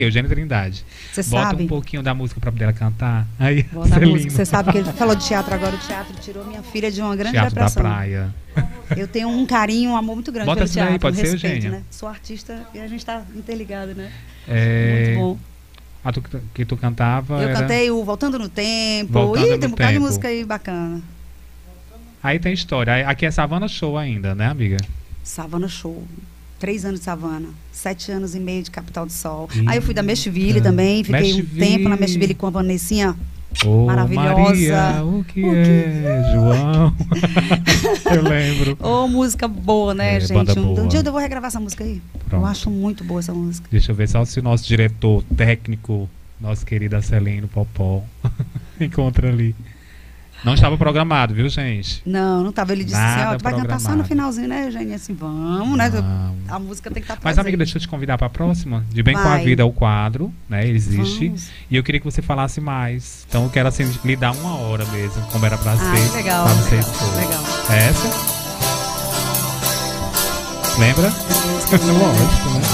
Eugênia Trindade. Você Bota sabe? um pouquinho da música pra poder ela cantar. Aí, Bota a Celino. música. Você sabe que ele falou de teatro agora. O teatro tirou minha filha de uma grande Teatro da depressão. Praia. Eu tenho um carinho, um amor muito grande Bota pelo essa daí, teatro. pode ser, respeito, Eugênia? né? Sou artista e a gente tá interligado, né? É, Muito bom. a que tu cantava Eu era... cantei o Voltando no Tempo. Voltando Ih, no tem um bocado de Tempo. música aí bacana. Aí tem história. Aqui é Savana Show ainda, né, amiga? Savana Show. 3 anos de Savana, 7 anos e meio de Capital do Sol. Eita. Aí eu fui da Meshville também, fiquei um tempo na Meshville com a Vanessinha. Ô, Maravilhosa. Maria, o que é, João? Eu lembro. Ô, música boa, né, É, gente? banda boa. Um dia eu vou regravar essa música aí. Pronto. Eu acho muito boa essa música. Deixa eu ver só se o nosso diretor técnico, nosso querido Celino Popó, encontra ali. Não estava programado, viu, gente? Não, não tava. Ele disse Nada assim, ó, tu vai cantar só no programado. finalzinho, né, Eugênia? Assim, vamos, né? Vamos. A música tem que estar Mas, amiga, deixa eu te convidar para a próxima. De Bem com a Vai. Vida, o quadro, né? Ele existe. Vamos. E eu queria que você falasse mais. Então, eu quero, assim, lhe dar 1 hora mesmo, como era para Ah, ser. que legal. Pra você Legal, expor. legal. É essa? Lembra? Lógico, né?